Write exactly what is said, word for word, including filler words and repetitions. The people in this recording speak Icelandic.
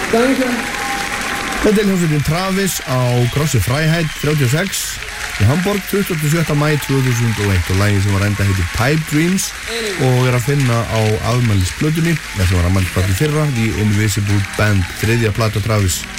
Danke. Þetta er hljómsveitin Travis á Grosse Freiheit þrjátíu og sex í Hamburg tuttugasta og sjötta maí tvö þúsund og eitt og lagið sem var enda heitir Pipe Dreams og er að finna á afmælisplötunni, það sem var afmælisplötu fyrra, The Invisible Band, þriðja plata Travis.